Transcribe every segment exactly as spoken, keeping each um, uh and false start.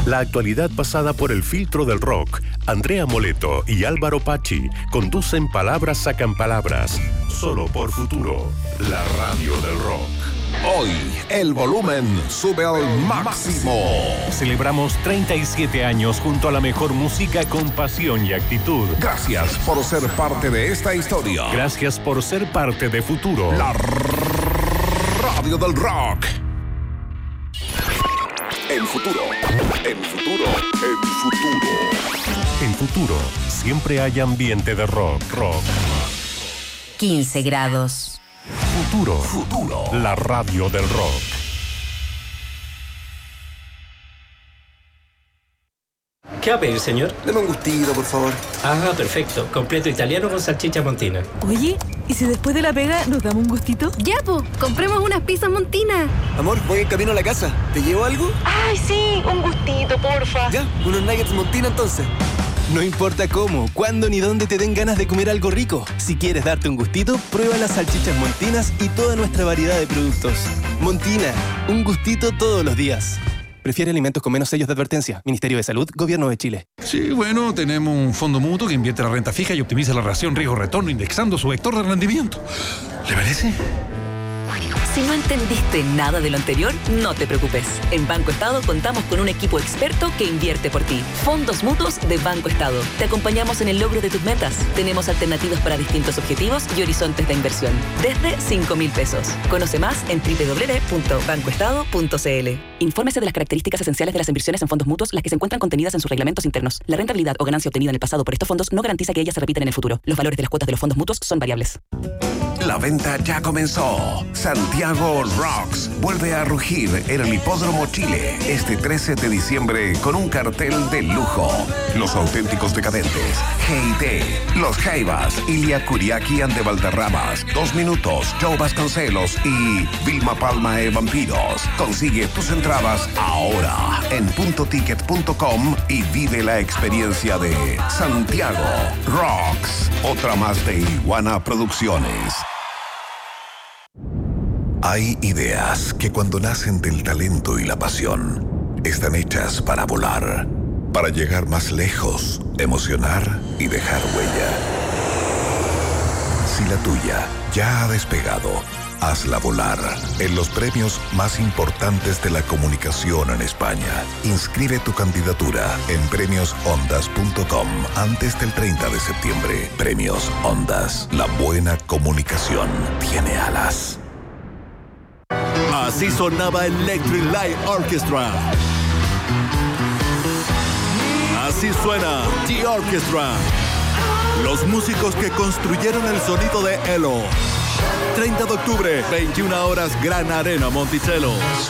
La actualidad pasada por el filtro del rock. Andrea Moleto y Álvaro Pachi conducen Palabras Sacan Palabras. Solo por Futuro, la radio del rock. Hoy, el volumen sube al máximo. Celebramos treinta y siete años junto a la mejor música con pasión y actitud. Gracias por ser parte de esta historia. Gracias por ser parte de Futuro, la radio del rock. El futuro, el futuro, el futuro. En Futuro, siempre hay ambiente de rock, rock. quince grados. Futuro, Futuro, la radio del rock. ¿Qué va a pedir, señor? Deme un gustito, por favor. Ah, perfecto. Completo italiano con salchicha montina. Oye, ¿y si después de la pega nos damos un gustito? Ya, po, compremos unas pizzas montinas. Amor, voy en camino a la casa. ¿Te llevo algo? Ay, sí, un gustito, porfa. Ya, unos nuggets montina entonces. No importa cómo, cuándo ni dónde te den ganas de comer algo rico. Si quieres darte un gustito, prueba las salchichas Montinas y toda nuestra variedad de productos. Montina, un gustito todos los días. Prefiere alimentos con menos sellos de advertencia. Ministerio de Salud, Gobierno de Chile. Sí, bueno, tenemos un fondo mutuo que invierte la renta fija y optimiza la relación riesgo-retorno indexando su vector de rendimiento. ¿Le parece? Si no entendiste nada de lo anterior, no te preocupes. En Banco Estado contamos con un equipo experto que invierte por ti. Fondos mutuos de Banco Estado. Te acompañamos en el logro de tus metas. Tenemos alternativas para distintos objetivos y horizontes de inversión. Desde cinco mil pesos. Conoce más en doble u doble u doble u punto banco estado punto c l. Infórmese de las características esenciales de las inversiones en fondos mutuos, las que se encuentran contenidas en sus reglamentos internos. La rentabilidad o ganancia obtenida en el pasado por estos fondos no garantiza que ellas se repitan en el futuro. Los valores de las cuotas de los fondos mutuos son variables. La venta ya comenzó. Santiago Rocks vuelve a rugir en el Hipódromo Chile este trece de diciembre con un cartel de lujo. Los auténticos decadentes, G I T, Los Jaivas, Ilia Kuriaki and de Valderramas, Dos Minutos, Joe Vasconcelos y Vilma Palma e Vampiros. Consigue tus entradas ahora en punto ticket punto com y vive la experiencia de Santiago Rocks. Otra más de Iguana Producciones. Hay ideas que cuando nacen del talento y la pasión, están hechas para volar, para llegar más lejos, emocionar y dejar huella. Si la tuya ya ha despegado, hazla volar en los premios más importantes de la comunicación en España. Inscribe tu candidatura en premios ondas punto com antes del treinta de septiembre. Premios Ondas. La buena comunicación tiene alas. Así sonaba Electric Light Orchestra. Así suena The Orchestra. Los músicos que construyeron el sonido de Elo. treinta de octubre, veintiuna horas, Gran Arena Monticello.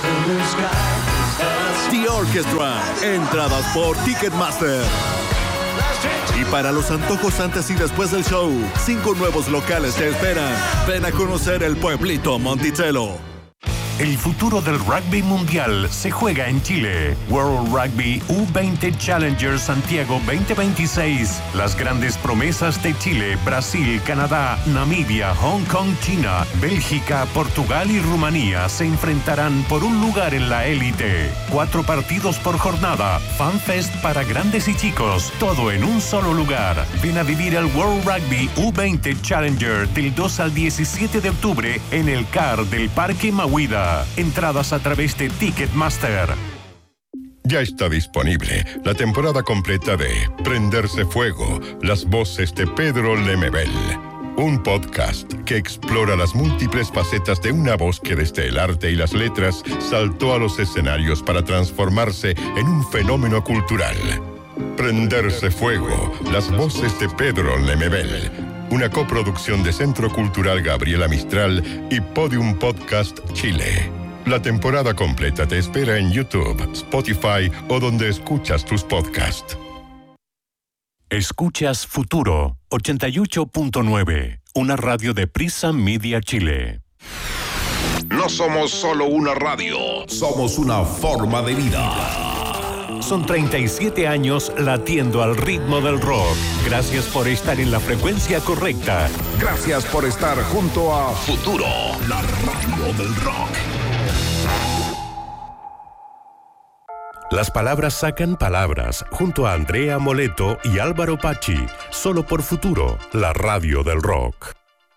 The Orchestra. Entradas por Ticketmaster. Y para los antojos antes y después del show, cinco nuevos locales te esperan. Ven a conocer el pueblito Monticello. El futuro del rugby mundial se juega en Chile. World Rugby U veinte Challenger Santiago veinte veintiséis. Las grandes promesas de Chile, Brasil, Canadá, Namibia, Hong Kong, China, Bélgica, Portugal y Rumanía se enfrentarán por un lugar en la élite. Cuatro partidos por jornada. FanFest para grandes y chicos. Todo en un solo lugar. Ven a vivir el World Rugby U veinte Challenger del dos al diecisiete de octubre en el C A R del Parque Mahuida. Entradas a través de Ticketmaster. Ya está disponible la temporada completa de Prenderse Fuego, las voces de Pedro Lemebel. Un podcast que explora las múltiples facetas de una voz que desde el arte y las letras saltó a los escenarios para transformarse en un fenómeno cultural. Prenderse Fuego, las voces de Pedro Lemebel. Una coproducción de Centro Cultural Gabriela Mistral y Podium Podcast Chile. La temporada completa te espera en YouTube, Spotify o donde escuchas tus podcasts. Escuchas Futuro ochenta y ocho punto nueve, una radio de Prisa Media Chile. No somos solo una radio, somos una forma de vida. Son treinta y siete años latiendo al ritmo del rock. Gracias por estar en la frecuencia correcta. Gracias por estar junto a Futuro, la radio del rock. Las palabras sacan palabras, junto a Andrea Moleto y Álvaro Pachi, solo por Futuro, la radio del rock.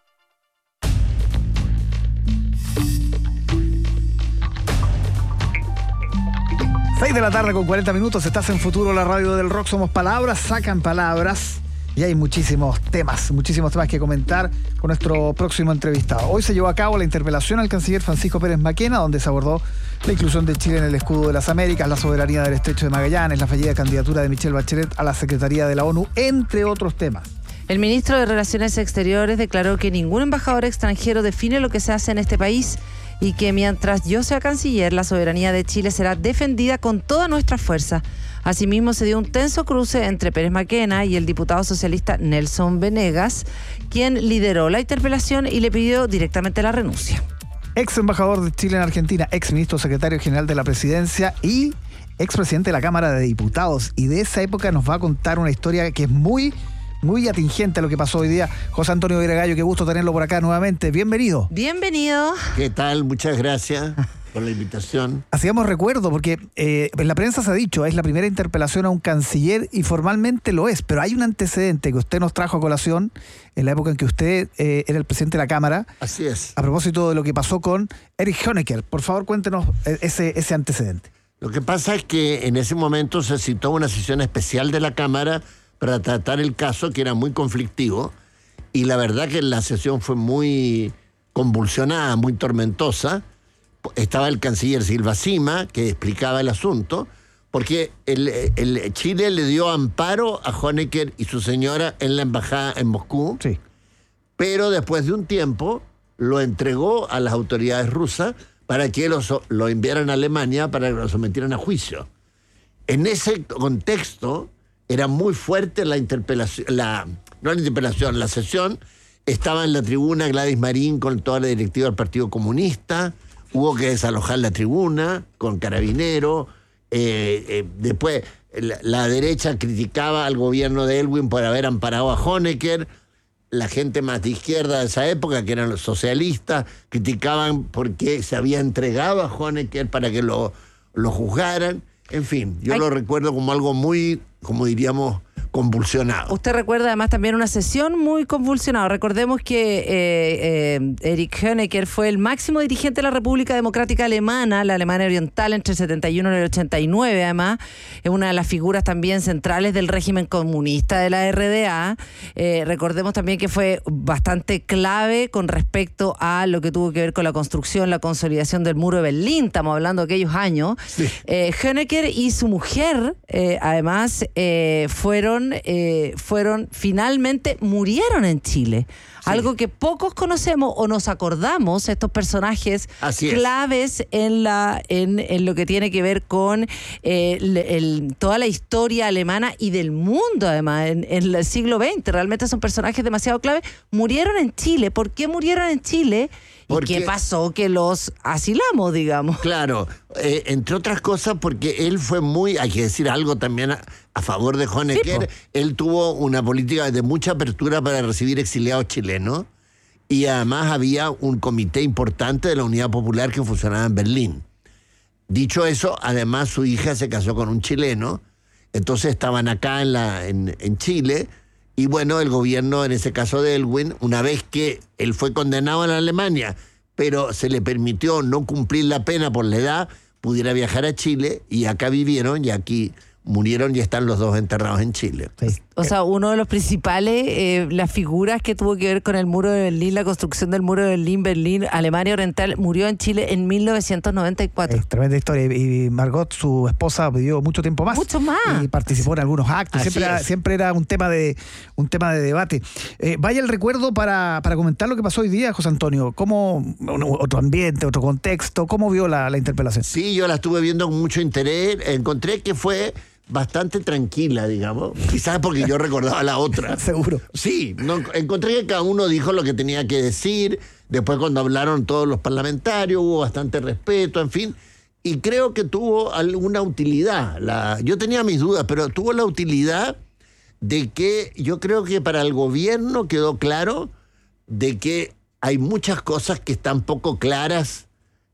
seis de la tarde con cuarenta minutos, estás en Futuro, la radio del rock. Somos palabras, sacan palabras. Y hay muchísimos temas, muchísimos temas que comentar con nuestro próximo entrevistado. Hoy se llevó a cabo la interpelación al canciller Francisco Pérez Maquena, donde se abordó la inclusión de Chile en el escudo de las Américas, la soberanía del Estrecho de Magallanes, la fallida candidatura de Michelle Bachelet a la Secretaría de la ONU, entre otros temas. El ministro de Relaciones Exteriores declaró que ningún embajador extranjero define lo que se hace en este país y que mientras yo sea canciller, la soberanía de Chile será defendida con toda nuestra fuerza. Asimismo, se dio un tenso cruce entre Pérez Maquena y el diputado socialista Nelson Venegas, quien lideró la interpelación y le pidió directamente la renuncia. Ex embajador de Chile en Argentina, ex ministro secretario general de la Presidencia y ex presidente de la Cámara de Diputados. Y de esa época nos va a contar una historia que es muy... muy atingente a lo que pasó hoy día. José Antonio Viragallo, qué gusto tenerlo por acá nuevamente. Bienvenido. Bienvenido. ¿Qué tal? Muchas gracias por la invitación. Hacíamos recuerdo, porque eh, en la prensa se ha dicho, es la primera interpelación a un canciller y formalmente lo es, pero hay un antecedente que usted nos trajo a colación en la época en que usted eh, era el presidente de la Cámara. Así es. A propósito de lo que pasó con Erich Honecker. Por favor, cuéntenos ese, ese antecedente. Lo que pasa es que en ese momento se citó una sesión especial de la Cámara para tratar el caso, que era muy conflictivo, y la verdad que la sesión fue muy convulsionada, muy tormentosa. Estaba el canciller Silva Sima, que explicaba el asunto, porque el, el Chile le dio amparo a Honecker y su señora en la embajada en Moscú, sí. Pero después de un tiempo lo entregó a las autoridades rusas para que lo, lo enviaran a Alemania para que lo sometieran a juicio. En ese contexto era muy fuerte la interpelación, la, no la interpelación, la sesión. Estaba en la tribuna Gladys Marín con toda la directiva del Partido Comunista. Hubo que desalojar la tribuna con carabineros. Eh, eh, después la, la derecha criticaba al gobierno de Elwin por haber amparado a Honecker. La gente más de izquierda de esa época, que eran los socialistas, criticaban porque se había entregado a Honecker para que lo, lo juzgaran. En fin, yo Ay. lo recuerdo como algo muy, como diríamos, convulsionado. Usted recuerda además también una sesión muy convulsionada. Recordemos que eh, eh, Erich Honecker fue el máximo dirigente de la República Democrática Alemana, la Alemania Oriental, entre el setenta y uno y el ochenta y nueve, además. Es una de las figuras también centrales del régimen comunista de la R D A. Eh, recordemos también que fue bastante clave con respecto a lo que tuvo que ver con la construcción, la consolidación del muro de Berlín. Estamos hablando de aquellos años. Sí. Eh, Honecker y su mujer, eh, además, eh, fueron Eh, fueron, finalmente murieron en Chile. Sí. Algo que pocos conocemos o nos acordamos, estos personajes claves en, la, en, en lo que tiene que ver con eh, el, el, toda la historia alemana y del mundo, además, en, en el siglo veinte. Realmente son personajes demasiado claves. Murieron en Chile. ¿Por qué murieron en Chile? Porque, ¿y qué pasó? Que los asilamos, digamos. Claro, eh, entre otras cosas porque él fue muy, hay que decir algo también a, a favor de Honecker, sí, él tuvo una política de mucha apertura para recibir exiliados chilenos y además había un comité importante de la Unidad Popular que funcionaba en Berlín. Dicho eso, además su hija se casó con un chileno, entonces estaban acá en, la, en, en Chile. Y bueno, el gobierno, en ese caso de Elwin, una vez que él fue condenado en Alemania, pero se le permitió no cumplir la pena por la edad, pudiera viajar a Chile y acá vivieron y aquí murieron y están los dos enterrados en Chile. Sí. O sea, uno de los principales, eh, las figuras que tuvo que ver con el muro de Berlín, la construcción del muro de Berlín, Berlín, Alemania Oriental, murió en Chile en mil novecientos noventa y cuatro. Es tremenda historia. Y Margot, su esposa, vivió mucho tiempo más. Mucho más. Y participó en algunos actos. Siempre era, siempre era un tema de un tema de debate. Eh, vaya el recuerdo para, para comentar lo que pasó hoy día, José Antonio. ¿Cómo, otro ambiente, otro contexto? ¿Cómo vio la, la interpelación? Sí, yo la estuve viendo con mucho interés. Encontré que fue bastante tranquila, digamos. Quizás porque yo recordaba la otra. Seguro. Sí, no, encontré que cada uno dijo lo que tenía que decir. Después cuando hablaron todos los parlamentarios hubo bastante respeto, en fin. Y creo que tuvo alguna utilidad. La, yo tenía mis dudas, pero tuvo la utilidad de que yo creo que para el gobierno quedó claro de que hay muchas cosas que están poco claras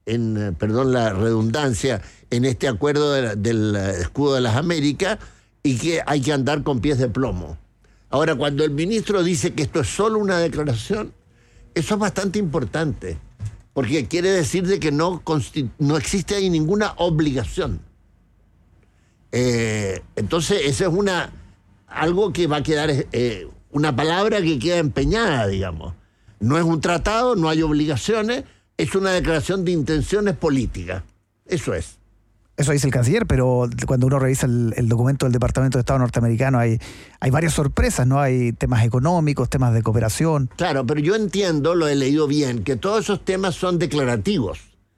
en, eh, perdón la redundancia, en este acuerdo de la, del escudo de las Américas y que hay que andar con pies de plomo. Ahora, cuando el ministro dice que esto es solo una declaración, eso es bastante importante, porque quiere decir de que no, no existe ahí ninguna obligación. Eh, entonces, eso es una algo que va a quedar, eh, una palabra que queda empeñada, digamos. No es un tratado, no hay obligaciones, es una declaración de intenciones políticas. Eso es. Eso dice el canciller, pero cuando uno revisa el, el documento del Departamento de Estado norteamericano hay, hay varias sorpresas, ¿no? Hay temas económicos, temas de cooperación. Claro, pero yo entiendo, lo he leído bien, que todos esos temas son declarativos.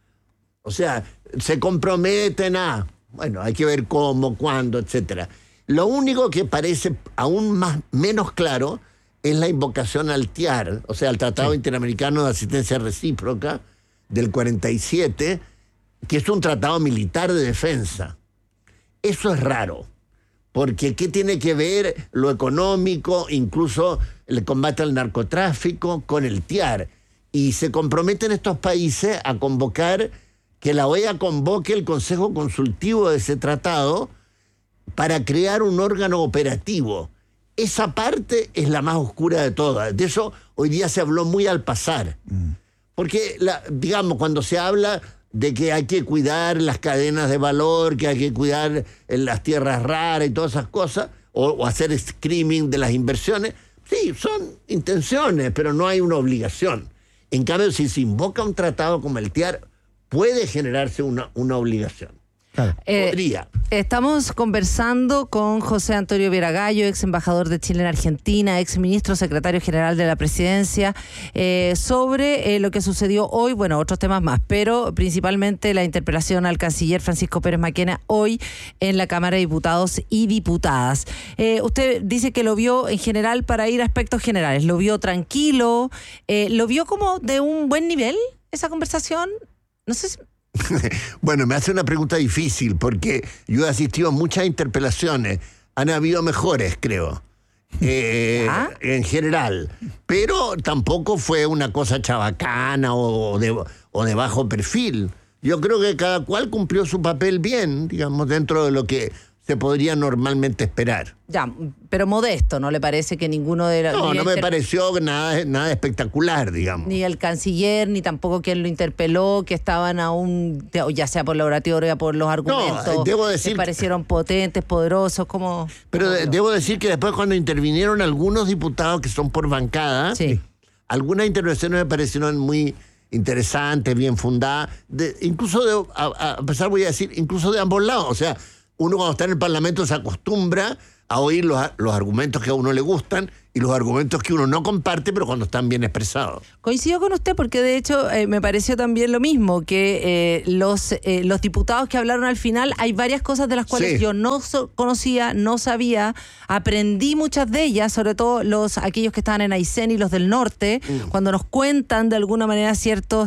O sea, se comprometen a, bueno, hay que ver cómo, cuándo, etcétera. Lo único que parece aún más, menos claro es la invocación al T I A R, o sea, al Tratado sí. Interamericano de Asistencia Recíproca del cuarenta y siete, que es un tratado militar de defensa. Eso es raro, porque ¿qué tiene que ver lo económico, incluso el combate al narcotráfico, con el T I A R? Y se comprometen estos países a convocar, que la O E A convoque el Consejo Consultivo de ese tratado para crear un órgano operativo. Esa parte es la más oscura de todas. De eso hoy día se habló muy al pasar. Mm. Porque, la, digamos, cuando se habla de que hay que cuidar las cadenas de valor, que hay que cuidar las tierras raras y todas esas cosas, o, o hacer screening de las inversiones, sí, son intenciones, pero no hay una obligación. En cambio, si se invoca un tratado como el T I A R, puede generarse una, una obligación. Claro. Eh, Podría. Estamos conversando con José Antonio Vieragallo, ex embajador de Chile en Argentina, ex ministro secretario general de la presidencia, eh, sobre eh, lo que sucedió hoy, bueno, otros temas más, pero principalmente la interpelación al canciller Francisco Pérez Maquena hoy en la Cámara de Diputados y Diputadas. Eh, usted dice que lo vio en general, para ir a aspectos generales, lo vio tranquilo, eh, lo vio como de un buen nivel esa conversación, no sé si... Bueno, me hace una pregunta difícil porque yo he asistido a muchas interpelaciones. Han habido mejores, creo, eh, ¿Ah? en general. Pero tampoco fue una cosa chabacana o de, o de bajo perfil. Yo creo que cada cual cumplió su papel bien, digamos, dentro de lo que se podría normalmente esperar. Ya, pero modesto, ¿no le parece que ninguno de los... No, no me inter... pareció nada, nada espectacular, digamos. Ni el canciller, ni tampoco quien lo interpeló, que estaban aún, ya sea por la oratoria, por los argumentos, no, debo decir... que parecieron potentes, poderosos, como... Pero como de, debo decir que después cuando intervinieron algunos diputados que son por bancada, sí. algunas intervenciones me parecieron muy interesantes, bien fundadas, de, incluso de, a, a pesar voy a decir, incluso de ambos lados, o sea... Uno cuando está en el Parlamento se acostumbra a oír los, los argumentos que a uno le gustan y los argumentos que uno no comparte, pero cuando están bien expresados. Coincido con usted porque de hecho eh, me pareció también lo mismo, que eh, los, eh, los diputados que hablaron al final, hay varias cosas de las cuales sí. yo no so- conocía, no sabía, aprendí muchas de ellas, sobre todo los aquellos que estaban en Aysén y los del norte, mm. cuando nos cuentan de alguna manera ciertos